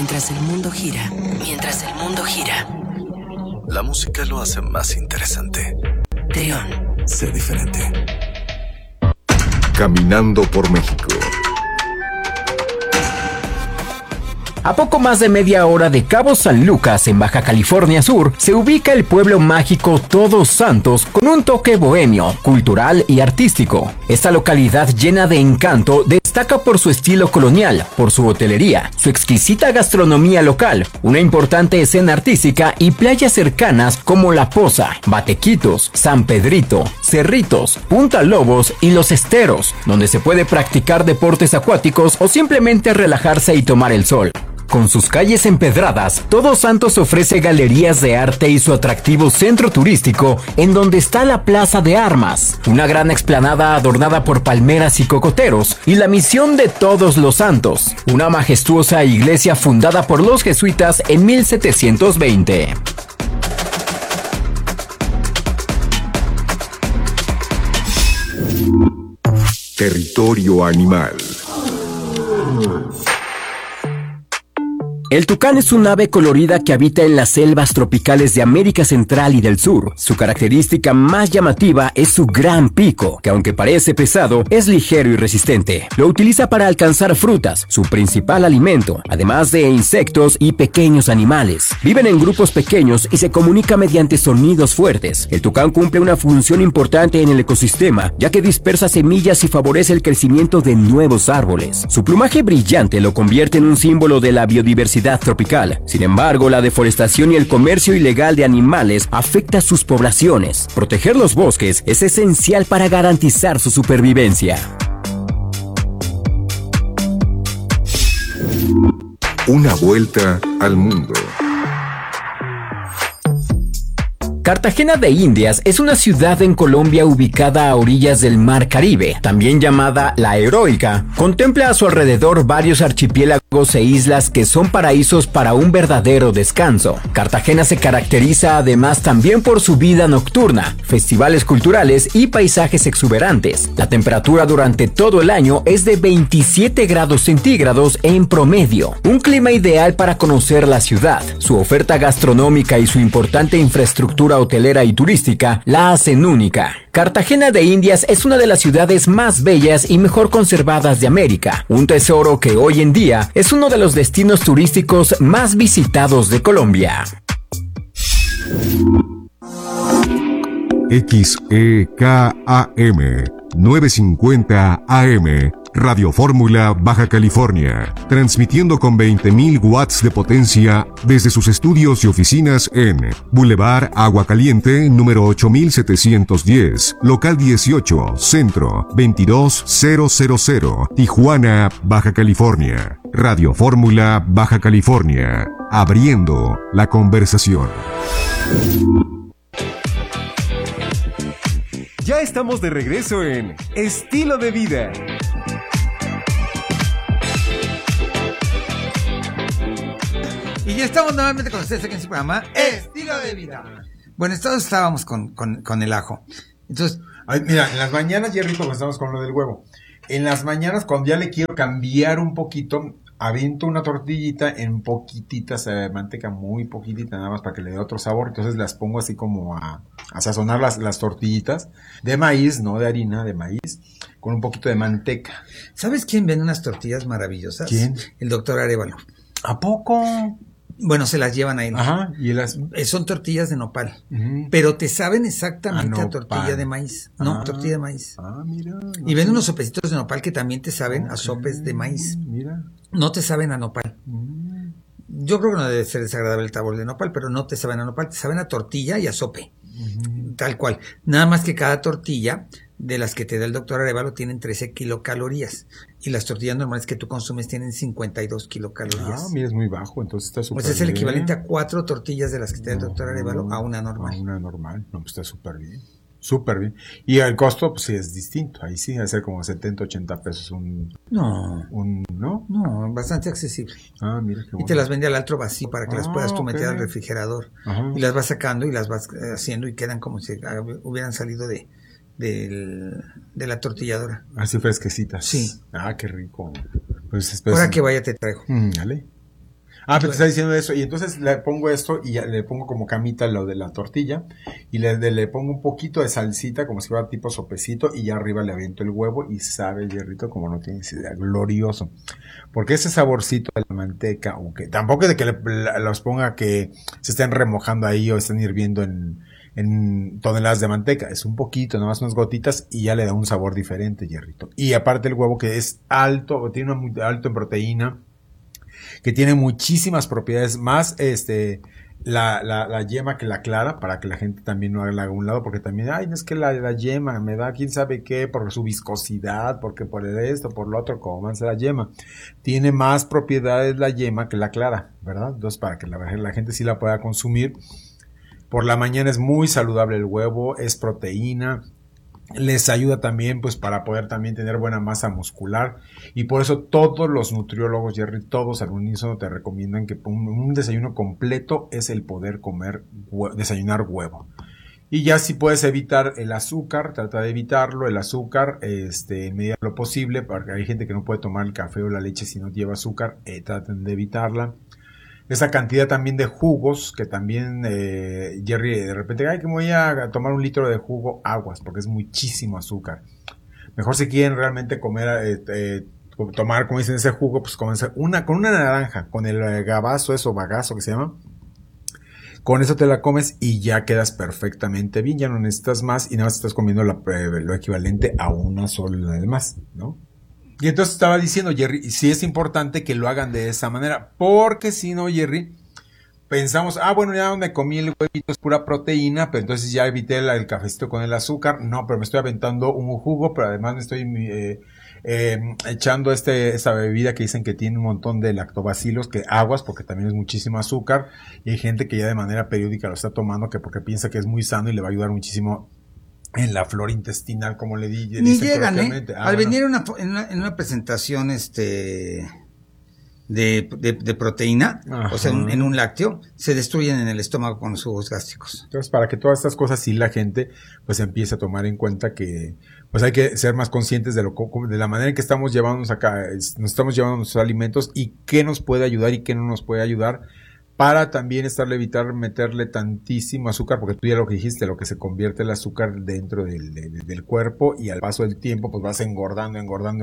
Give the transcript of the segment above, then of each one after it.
Mientras el mundo gira, mientras el mundo gira. La música lo hace más interesante. Trión. Sé diferente. Caminando por México. A poco más de media hora de Cabo San Lucas, en Baja California Sur, se ubica el pueblo mágico Todos Santos con un toque bohemio, cultural y artístico. Esta localidad llena de encanto destaca por su estilo colonial, por su hotelería, su exquisita gastronomía local, una importante escena artística y playas cercanas como La Poza, Batequitos, San Pedrito, Cerritos, Punta Lobos y Los Esteros, donde se puede practicar deportes acuáticos o simplemente relajarse y tomar el sol. Con sus calles empedradas, Todos Santos ofrece galerías de arte y su atractivo centro turístico, en donde está la Plaza de Armas, una gran explanada adornada por palmeras y cocoteros, y la Misión de Todos los Santos, una majestuosa iglesia fundada por los jesuitas en 1720. Territorio animal. El tucán es un ave colorida que habita en las selvas tropicales de América Central y del Sur. Su característica más llamativa es su gran pico, que aunque parece pesado, es ligero y resistente. Lo utiliza para alcanzar frutas, su principal alimento, además de insectos y pequeños animales. Viven en grupos pequeños y se comunica mediante sonidos fuertes. El tucán cumple una función importante en el ecosistema, ya que dispersa semillas y favorece el crecimiento de nuevos árboles. Su plumaje brillante lo convierte en un símbolo de la biodiversidad tropical. Sin embargo, la deforestación y el comercio ilegal de animales afecta a sus poblaciones. Proteger los bosques es esencial para garantizar su supervivencia. Una vuelta al mundo. Cartagena de Indias es una ciudad en Colombia ubicada a orillas del Mar Caribe, también llamada La Heroica. Contempla a su alrededor varios archipiélagos e islas que son paraísos para un verdadero descanso. Cartagena se caracteriza además también por su vida nocturna, festivales culturales y paisajes exuberantes. La temperatura durante todo el año es de 27 grados centígrados en promedio, un clima ideal para conocer la ciudad. Su oferta gastronómica y su importante infraestructura hotelera y turística la hacen única. Cartagena de Indias es una de las ciudades más bellas y mejor conservadas de América, un tesoro que hoy en día es uno de los destinos turísticos más visitados de Colombia. XEKAM 950 AM Radio Fórmula Baja California, transmitiendo con 20.000 watts de potencia desde sus estudios y oficinas en Boulevard Agua Caliente, número 8710, local 18, centro 22000, Tijuana, Baja California. Radio Fórmula Baja California, abriendo la conversación. Ya estamos de regreso en Estilo de Vida. Y ya estamos nuevamente con ustedes aquí en su programa Estilo de Vida. Bueno, todos estábamos con el ajo. Entonces, ay, mira, en las mañanas ya es rico cuando estamos con lo del huevo. En las mañanas, cuando ya le quiero cambiar un poquito, aviento una tortillita en poquititas manteca, muy poquitita, nada más para que le dé otro sabor. Entonces las pongo así como a sazonar las tortillitas de maíz, no de harina, de maíz, con un poquito de manteca. ¿Sabes quién vende unas tortillas maravillosas? ¿Quién? El doctor Arévalo. ¿A poco? Bueno, se las llevan a él. Ajá, y son tortillas de nopal, uh-huh. Pero te saben exactamente a nopal. Tortilla de maíz. No, tortilla de maíz. Mira. No y venden unos sopecitos de nopal que también te saben a sopes de maíz. Mira. No te saben a nopal. Yo creo que no debe ser desagradable el sabor de nopal, pero no te saben a nopal, te saben a tortilla y a sope. Tal cual. Nada más que cada tortilla de las que te da el doctor Arévalo tienen 13 kilocalorías. Y las tortillas normales que tú consumes tienen 52 kilocalorías. Mira, es muy bajo, entonces está súper bien. Pues es el equivalente a 4 tortillas de las que te da el doctor Arévalo a una normal. A una normal, no, pues está súper bien. Súper bien. Y el costo, pues sí, es distinto. Ahí sí, va a ser como 70, 80 pesos ¿no? No, bastante accesible. Mira qué bueno. Y te las vende al altro vacío para que las puedas tú meter al refrigerador. Ajá. Y las vas sacando y las vas haciendo y quedan como si hubieran salido de la tortilladora. Así fresquecitas. Sí. Qué rico. Pues ahora que vaya te traigo. Dale. Ah, pero te está diciendo eso. Y entonces le pongo esto y ya le pongo como camita lo de la tortilla. Y le pongo un poquito de salsita, como si fuera tipo sopecito. Y ya arriba le aviento el huevo y sabe el hierrito como no tienes idea. Glorioso. Porque ese saborcito de la manteca, aunque tampoco es de que los ponga que se estén remojando ahí o estén hirviendo en toneladas de manteca. Es un poquito, nomás unas gotitas y ya le da un sabor diferente, hierrito. Y aparte el huevo que es alto, tiene muy alto en proteína, que tiene muchísimas propiedades, más la yema que la clara, para que la gente también no la haga a un lado, porque también, ay, no es que la yema me da quién sabe qué, por su viscosidad, porque por esto, por lo otro, cómanse la yema. Tiene más propiedades la yema que la clara, ¿verdad? Entonces, para que la gente sí la pueda consumir. Por la mañana es muy saludable el huevo, es proteína. Les ayuda también pues para poder también tener buena masa muscular y por eso todos los nutriólogos, Jerry, todos al unísono te recomiendan que un desayuno completo es el poder desayunar huevo. Y ya si puedes evitar el azúcar, trata de evitarlo, el azúcar en medida de lo posible, porque hay gente que no puede tomar el café o la leche si no lleva azúcar, traten de evitarla. Esa cantidad también de jugos, que también, Jerry, de repente, ay, que me voy a tomar 1 litro de jugo, aguas, porque es muchísimo azúcar. Mejor si quieren realmente tomar, como dicen, ese jugo, pues comenzar con una naranja, con el gabazo, bagazo que se llama. Con eso te la comes y ya quedas perfectamente bien, ya no necesitas más y nada más estás comiendo lo equivalente a una sola de más, ¿no? Y entonces estaba diciendo, Jerry, sí es importante que lo hagan de esa manera, porque si no, Jerry, pensamos, bueno, ya me comí el huevito, es pura proteína, pero entonces ya evité el cafecito con el azúcar. No, pero me estoy aventando un jugo, pero además me estoy echando esta bebida que dicen que tiene un montón de lactobacilos, que aguas, porque también es muchísimo azúcar, y hay gente que ya de manera periódica lo está tomando, que porque piensa que es muy sano y le va a ayudar muchísimo en la flora intestinal, como le dije. Ni llegan, al venir en una presentación de proteína, ajá, o sea, en un lácteo, se destruyen en el estómago con los jugos gástricos. Entonces, para que todas estas cosas sí la gente pues empiece a tomar en cuenta que pues hay que ser más conscientes de la manera en que estamos llevándonos nos estamos llevando nuestros alimentos y qué nos puede ayudar y qué no nos puede ayudar, para también evitar meterle tantísimo azúcar, porque tú ya lo que dijiste, lo que se convierte el azúcar dentro del cuerpo, y al paso del tiempo pues vas engordando,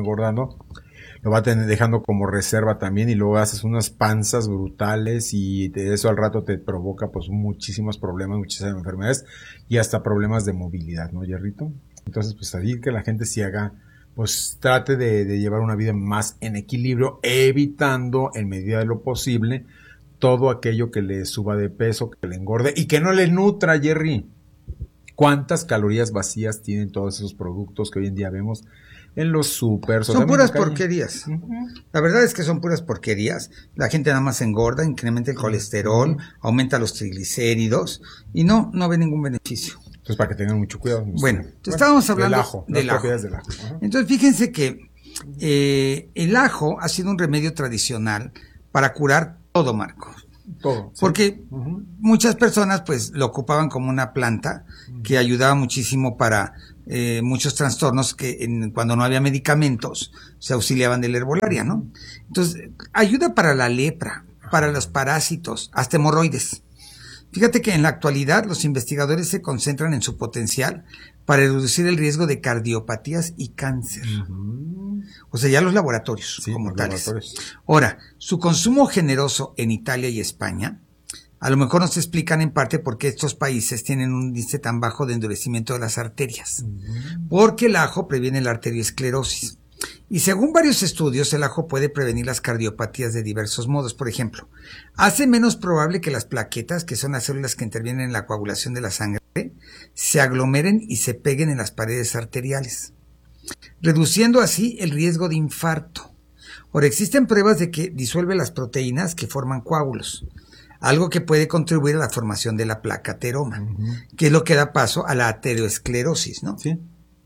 lo va dejando como reserva también, y luego haces unas panzas brutales, y eso al rato te provoca pues muchísimos problemas, muchísimas enfermedades, y hasta problemas de movilidad, ¿no, Jerrito? Entonces pues así que la gente sí trate de llevar una vida más en equilibrio, evitando en medida de lo posible todo aquello que le suba de peso, que le engorde y que no le nutra, Jerry. ¿Cuántas calorías vacías tienen todos esos productos que hoy en día vemos en los súper? Son puras porquerías. Uh-huh. La verdad es que son puras porquerías. La gente nada más engorda, incrementa el colesterol, aumenta los triglicéridos y no ve ningún beneficio. Entonces, para que tengan mucho cuidado. Bueno, estábamos hablando del ajo. Uh-huh. Entonces, fíjense que el ajo ha sido un remedio tradicional para curar todo, Marco. Todo. Sí. Porque muchas personas pues lo ocupaban como una planta que ayudaba muchísimo para muchos trastornos que cuando no había medicamentos se auxiliaban de la herbolaria, ¿no? Entonces, ayuda para la lepra, para los parásitos, hasta hemorroides. Fíjate que en la actualidad los investigadores se concentran en su potencial para reducir el riesgo de cardiopatías y cáncer. Uh-huh. O sea, ya los laboratorios como tales. Ahora, su consumo generoso en Italia y España, a lo mejor nos explican en parte por qué estos países tienen un índice tan bajo de endurecimiento de las arterias. Uh-huh. Porque el ajo previene la arteriosclerosis. Y según varios estudios, el ajo puede prevenir las cardiopatías de diversos modos. Por ejemplo, hace menos probable que las plaquetas, que son las células que intervienen en la coagulación de la sangre, se aglomeren y se peguen en las paredes arteriales, reduciendo así el riesgo de infarto. Ahora, existen pruebas de que disuelve las proteínas que forman coágulos, algo que puede contribuir a la formación de la placa ateroma, que es lo que da paso a la aterosclerosis, ¿no? Sí.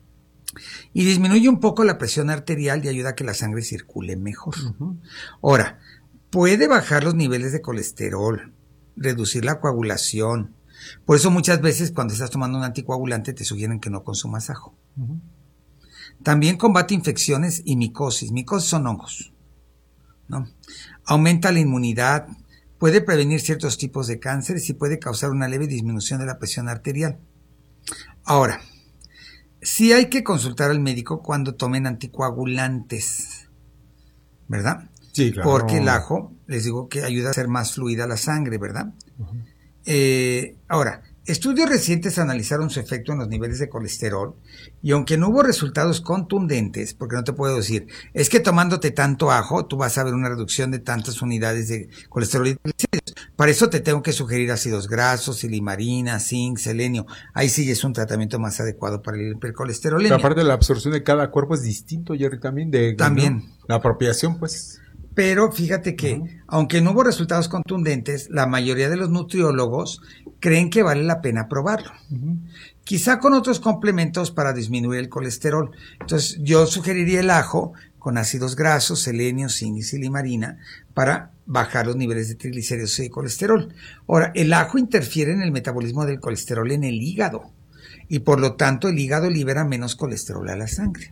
Y disminuye un poco la presión arterial y ayuda a que la sangre circule mejor. Uh-huh. Ahora, puede bajar los niveles de colesterol, reducir la coagulación. Por eso muchas veces cuando estás tomando un anticoagulante te sugieren que no consumas ajo. Uh-huh. También combate infecciones y micosis. Micosis son hongos. ¿no? Aumenta la inmunidad, puede prevenir ciertos tipos de cánceres y puede causar una leve disminución de la presión arterial. Ahora, sí hay que consultar al médico cuando tomen anticoagulantes, ¿verdad? Sí, claro. Porque el ajo, les digo que ayuda a hacer más fluida la sangre, ¿verdad? Ahora, estudios recientes analizaron su efecto en los niveles de colesterol y aunque no hubo resultados contundentes, porque no te puedo decir, es que tomándote tanto ajo, tú vas a ver una reducción de tantas unidades de colesterol y triglicéridos. Para eso te tengo que sugerir ácidos grasos, silimarina, zinc, selenio. Ahí sí es un tratamiento más adecuado para el hipercolesterolemia. Pero aparte la absorción de cada cuerpo es distinto, Jerry, también. También. ¿No? La apropiación, pues. Pero fíjate que, aunque no hubo resultados contundentes, la mayoría de los nutriólogos creen que vale la pena probarlo. Quizá con otros complementos para disminuir el colesterol. Entonces, yo sugeriría el ajo con ácidos grasos, selenio, zinc y silimarina para bajar los niveles de triglicéridos y colesterol. Ahora, el ajo interfiere en el metabolismo del colesterol en el hígado y por lo tanto el hígado libera menos colesterol a la sangre.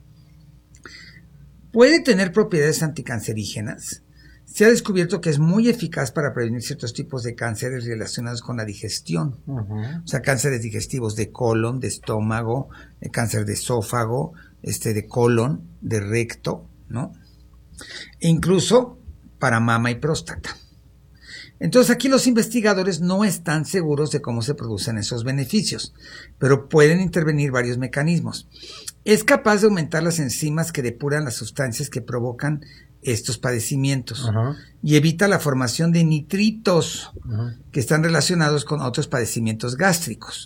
Puede tener propiedades anticancerígenas. Se ha descubierto que es muy eficaz para prevenir ciertos tipos de cánceres relacionados con la digestión. O sea, cánceres digestivos de colon, de estómago, cáncer de esófago, de colon, de recto, ¿no? E incluso para mama y próstata. Entonces aquí los investigadores no están seguros de cómo se producen esos beneficios, pero pueden intervenir varios mecanismos. Es capaz de aumentar las enzimas que depuran las sustancias que provocan estos padecimientos y evita la formación de nitritos que están relacionados con otros padecimientos gástricos.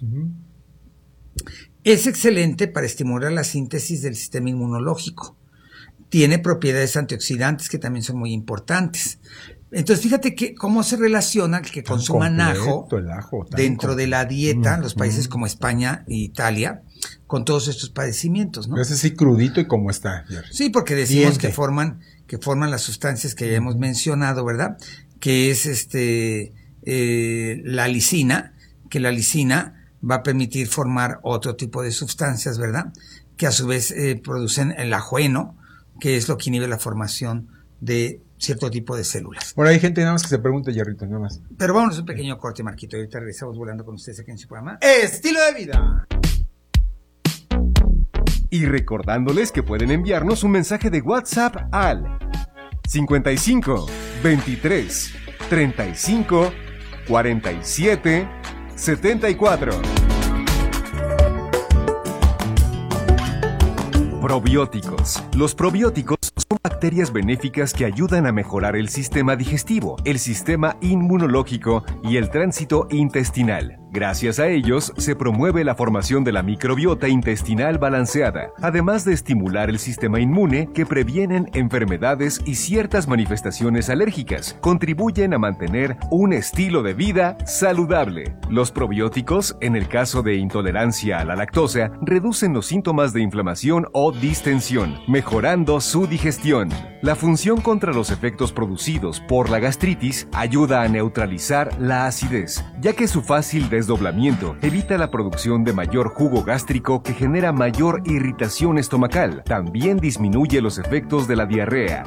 Es excelente para estimular la síntesis del sistema inmunológico. Tiene propiedades antioxidantes que también son muy importantes. Entonces, fíjate que cómo se relaciona el que consuman ajo dentro de la dieta en los países como España e Italia con todos estos padecimientos, ¿no? Ese sí crudito y cómo está. Sí, porque decimos que forman las sustancias que ya hemos mencionado, ¿verdad? Que es la lisina, que la lisina va a permitir formar otro tipo de sustancias, ¿verdad? Que a su vez producen el ajoeno, que es lo que inhibe la formación de cierto tipo de células. Bueno, hay gente nada más que se pregunta, Jerrito, nada más. Pero vámonos a un pequeño corte, Marquito, y ahorita regresamos volando con ustedes aquí en su programa Estilo de Vida. Y recordándoles que pueden enviarnos un mensaje de WhatsApp al 55 23 35 47 74. Probióticos. Los probióticos son bacterias benéficas que ayudan a mejorar el sistema digestivo, el sistema inmunológico y el tránsito intestinal. Gracias a ellos, se promueve la formación de la microbiota intestinal balanceada, además de estimular el sistema inmune que previenen enfermedades y ciertas manifestaciones alérgicas. Contribuyen a mantener un estilo de vida saludable. Los probióticos, en el caso de intolerancia a la lactosa, reducen los síntomas de inflamación o distensión, mejorando su digestión. La función contra los efectos producidos por la gastritis ayuda a neutralizar la acidez, ya que su fácil desdoblamiento evita la producción de mayor jugo gástrico que genera mayor irritación estomacal. También disminuye los efectos de la diarrea.